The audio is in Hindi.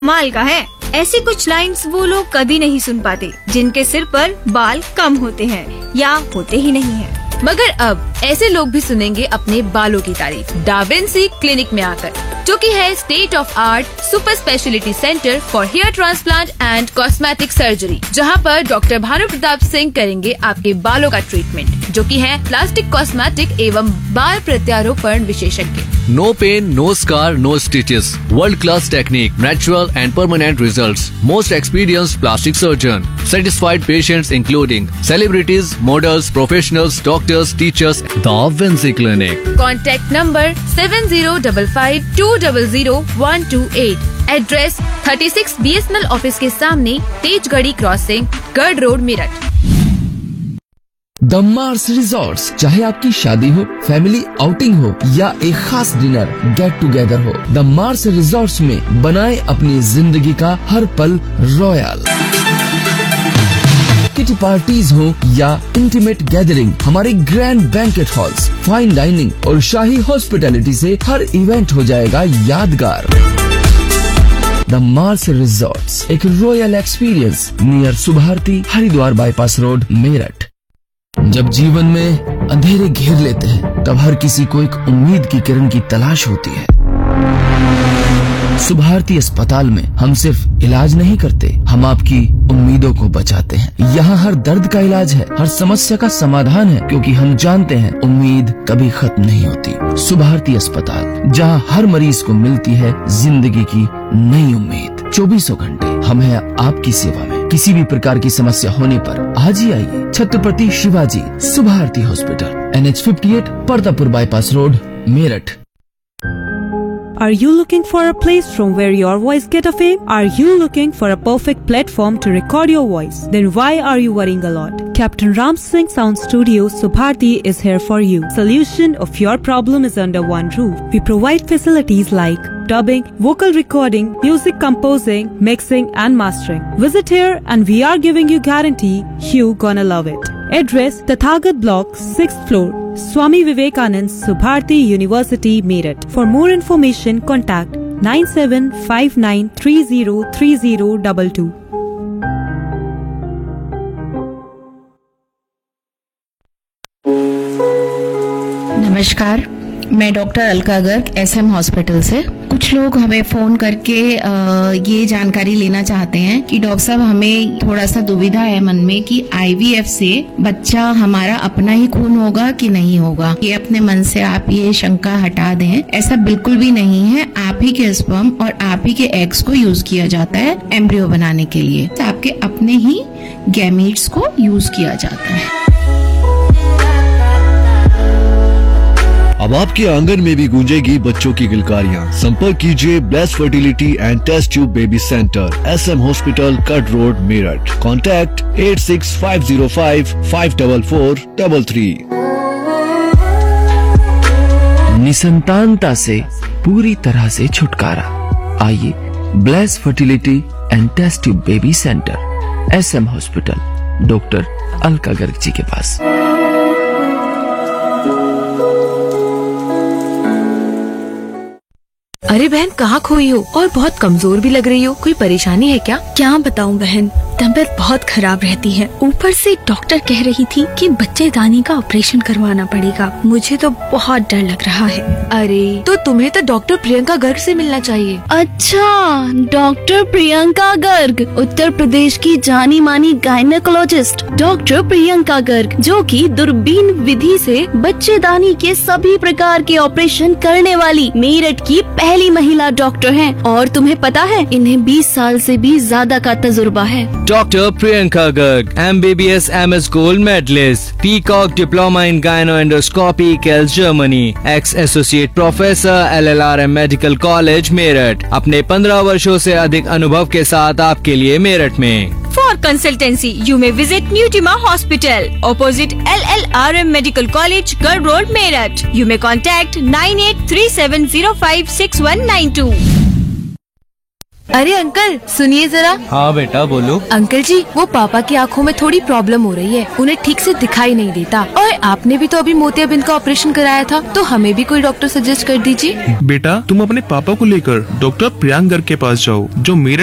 कमाल का है। ऐसी कुछ लाइन्स वो लोग कभी नहीं सुन पाते जिनके सिर पर बाल कम होते हैं या होते ही नहीं हैं। मगर अब ऐसे लोग भी सुनेंगे अपने बालों की तारीफ डा विंसी क्लिनिक में आकर, जो कि है state of art super speciality centre for hair transplant and cosmetic surgery, जहां पर डॉक्टर भानु प्रताप सिंह करेंगे आपके बालों का ट्रीटमेंट, जो कि है प्लास्टिक कॉस्मेटिक एवं बाल प्रत्यारोपण विशेषज्ञ। No pain, no scar, no stitches. World-class technique, natural and permanent results. Most experienced plastic surgeon. Satisfied patients including celebrities, models, professionals, doctors, teachers. The Vinci Clinic. Contact number 7055200128. Address 36 BSNL office के सामने, तेजगढ़ी क्रॉसिंग, गढ़ road, Meerut. The Mars resorts, चाहे आपकी शादी हो, फैमिली आउटिंग हो या एक खास डिनर गेट टुगेदर हो, द मार्स रिजॉर्ट्स में बनाए अपनी जिंदगी का हर पल रॉयल। किटी पार्टीज हो या इंटीमेट गैदरिंग, हमारे grand banquet halls, fine dining और शाही हॉस्पिटैलिटी से हर इवेंट हो जाएगा यादगार। द मार्स रिजॉर्ट्स, एक royal experience near Subharti, Haridwar bypass road, Meerut. जब जीवन में अंधेरे घेर लेते हैं, तब हर किसी को एक उम्मीद की किरण की तलाश होती है। सुभारती अस्पताल में हम सिर्फ इलाज नहीं करते, हम आपकी उम्मीदों को बचाते हैं। यहाँ हर दर्द का इलाज है, हर समस्या का समाधान है, क्योंकि हम जानते हैं उम्मीद कभी खत्म नहीं होती। सुभारती अस्पताल, जहाँ हर मरीज को मिलती है जिंदगी की नई उम्मीद। 24 घंटे हम हैं आपकी सेवा में। किसी भी प्रकार की समस्या होने पर आज ही आइए। Chhatrapati Shivaji Subharti hospital, NH58, परदापुर bypass road, Meerut. Are you looking for a place from where your voice get a fame? Are you looking for a perfect platform to record your voice? Then why are you worrying a lot? Captain Ram Singh Sound Studio, Subharti is here for you. Solution of your problem is under one roof. We provide facilities like dubbing, vocal recording, music composing, mixing and mastering. Visit here and we are giving you guarantee you gonna love it. Address Tathagat Block, 6th floor, Swami Vivekanand, Subharti University, Meerut. For more information, contact 9759303022. नमस्कार, मैं doctor Alka Garg, SM hospital से। कुछ लोग हमें फोन करके ये जानकारी लेना चाहते हैं कि डॉक्टर साहब, हमें थोड़ा सा दुविधा है मन में कि IVF से बच्चा हमारा अपना ही खून होगा कि नहीं होगा। ये अपने मन से आप ये शंका हटा दें। ऐसा बिल्कुल भी नहीं है। आप ही के स्पर्म और आप ही के एग्स को यूज किया जाता है एम्ब्रियो बनाने के लिए। तो आपके अपने ही गैमीट्स को यूज किया जाता है। अब आपके आंगन में भी गूंजेगी बच्चों की किलकारियां। संपर्क कीजिए bless fertility and test tube baby centre, SM hospital, cut road, Meerut. Contact 8650554433। निसंतानता से पूरी तरह से छुटकारा, आइए bless fertility and test tube baby centre, SM hospital, doctor Alka Garg ji के पास। अरे बहन, कहाँ खोई हो और बहुत कमजोर भी लग रही हो, कोई परेशानी है क्या? क्या बताऊं बहन, तबीयत बहुत खराब रहती है। ऊपर से डॉक्टर कह रही थी कि बच्चेदानी का ऑपरेशन करवाना पड़ेगा। मुझे तो बहुत डर लग रहा है। अरे तो तुम्हें तो डॉक्टर प्रियंका गर्ग से मिलना चाहिए। अच्छा, डॉक्टर प्रियंका गर्ग, उत्तर प्रदेश की जानी मानी गायनेकोलॉजिस्ट डॉक्टर प्रियंका गर्ग, जो कि दूरबीन विधि से बच्चेदानी के सभी प्रकार के ऑपरेशन करने वाली मेरठ की पहली महिला डॉक्टर हैं। और तुम्हें पता है, इन्हें 20 साल से भी ज्यादा का तजुर्बा है। Dr. Priyanka Garg, MBBS MS Gold Medalist, Peacock Diploma in Gynoendoscopy, Kells, Germany, ex-associate professor, LLRM Medical College, Meerut. अपने 15 वर्षों से अधिक अनुभव के साथ आपके लिए मेरठ में। For consultancy, you may visit Newtima Hospital, opposite LLRM Medical College, Garh Road, Meerut. You may contact 9837056192. अरे अंकल सुनिए जरा। हाँ बेटा बोलो। अंकल जी वो पापा की आँखों में थोड़ी प्रॉब्लम हो रही है, उन्हें ठीक से दिखाई नहीं देता। और आपने भी तो अभी मोतियाबिंद का ऑपरेशन कराया था, तो हमें भी कोई डॉक्टर सजेस्ट कर दीजिए। बेटा तुम अपने पापा को लेकर डॉक्टर प्रियंका गर्ग के पास जाओ, जो मेरठ